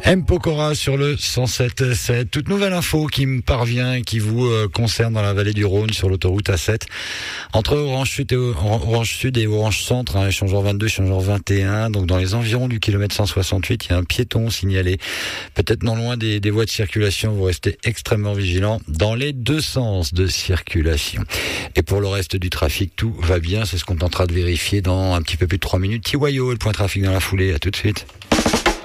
M. Pokora sur le 107.7. Toute nouvelle info qui me parvient et qui vous concerne dans la vallée du Rhône sur l'autoroute A7. Entre Orange Sud et Orange Centre, échangeur 22, échangeur 21. Donc dans les environs du kilomètre 168, il y a un piéton signalé. Peut-être non loin des voies de circulation. Vous restez extrêmement vigilants dans les deux sens de circulation. Et pour le reste du trafic, tout va bien. C'est ce qu'on tentera de vérifier dans un petit peu plus de 3 minutes. TYO, le point trafic dans la foulée. À tout de suite.